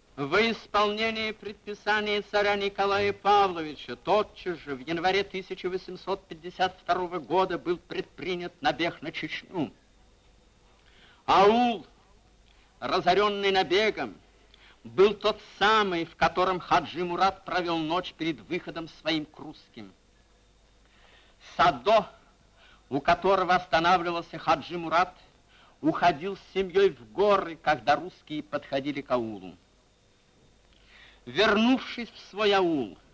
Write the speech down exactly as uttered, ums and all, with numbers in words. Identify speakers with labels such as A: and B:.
A: Во исполнение предписания царя Николая Павловича тотчас же в январе тысяча восемьсот пятьдесят второго года был предпринят набег на Чечню. Аул, разоренный набегом, был тот самый, в котором Хаджи Мурат провел ночь перед выходом своим к русским. Садо, у которого останавливался Хаджи Мурат, уходил с семьей в горы, когда русские подходили к аулу. Вернувшись в свой аул,